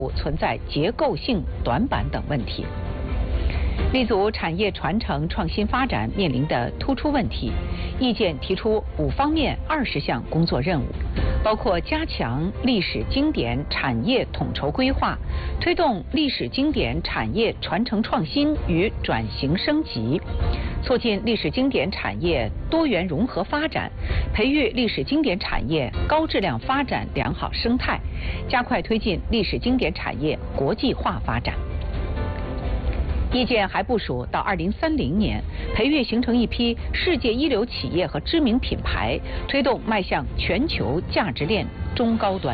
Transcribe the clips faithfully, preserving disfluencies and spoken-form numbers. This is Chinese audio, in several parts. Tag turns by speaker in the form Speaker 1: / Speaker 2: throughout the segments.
Speaker 1: 存在结构性短板等问题。立足产业传承创新发展面临的突出问题，意见提出五方面二十项工作任务，包括加强历史经典产业统筹规划，推动历史经典产业传承创新与转型升级，促进历史经典产业多元融合发展，培育历史经典产业高质量发展良好生态，加快推进历史经典产业国际化发展。意见还部署到二零三零年，培育形成一批世界一流企业和知名品牌，推动迈向全球价值链中高端。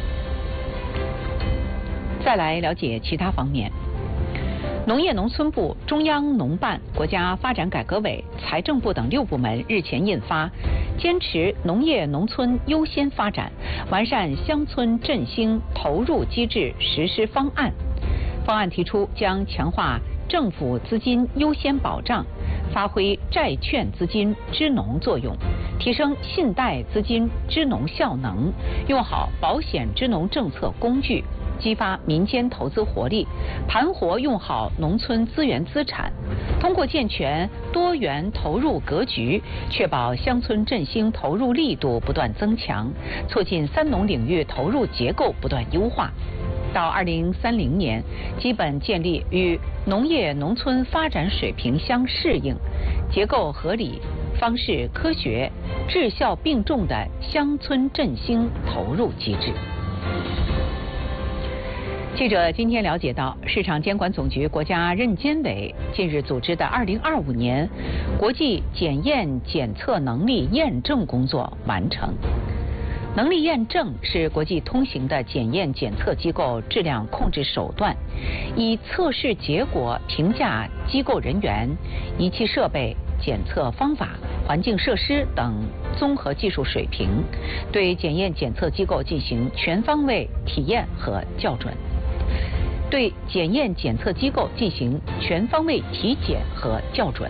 Speaker 1: 再来了解其他方面。农业农村部、中央农办、国家发展改革委、财政部等六部门日前印发《坚持农业农村优先发展，完善乡村振兴投入机制实施方案》。方案提出，将强化政府资金优先保障，发挥债券资金支农作用，提升信贷资金支农效能，用好保险支农政策工具，激发民间投资活力，盘活用好农村资源资产，通过健全多元投入格局，确保乡村振兴投入力度不断增强，促进三农领域投入结构不断优化。到二零三零年，基本建立与农业农村发展水平相适应、结构合理、方式科学、质效并重的乡村振兴投入机制。记者今天了解到，市场监管总局国家认监委近日组织的二零二五年国际检验检测能力验证工作完成。能力验证是国际通行的检验检测机构质量控制手段，以测试结果评价机构人员、仪器设备、检测方法、环境设施等综合技术水平，对检验检测机构进行全方位体验和校准，对检验检测机构进行全方位体检和校准。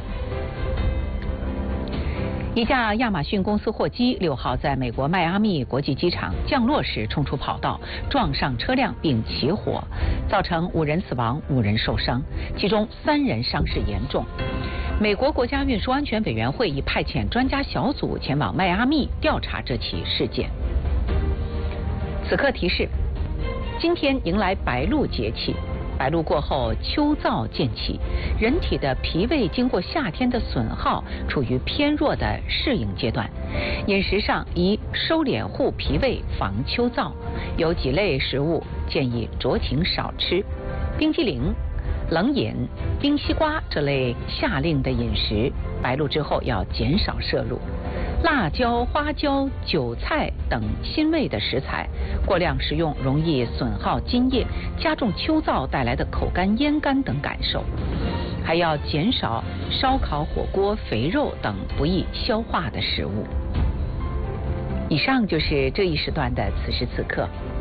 Speaker 1: 一架亚马逊公司货机六号在美国迈阿密国际机场降落时冲出跑道，撞上车辆并起火，造成五人死亡、五人受伤，其中三人伤势严重。美国国家运输安全委员会已派遣专家小组前往迈阿密调查这起事件。此刻提示：今天迎来白露节气。白露过后，秋燥渐起，人体的脾胃经过夏天的损耗，处于偏弱的适应阶段。饮食上宜收敛护脾胃，防秋燥。有几类食物建议酌情少吃，冰激凌、冷饮、冰西瓜这类夏令的饮食，白露之后要减少摄入。辣椒、花椒、韭菜等辛味的食材，过量食用容易损耗津液，加重秋燥带来的口干、咽干等感受。还要减少烧烤、火锅、肥肉等不易消化的食物。以上就是这一时段的此时此刻。